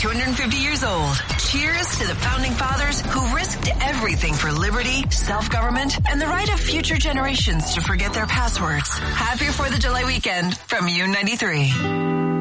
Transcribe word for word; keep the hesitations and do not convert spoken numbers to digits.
two hundred fifty years old. Cheers to the founding fathers who risked everything for liberty, self-government, and the right of future generations to forget their passwords. Happy fourth of July weekend from U ninety-three.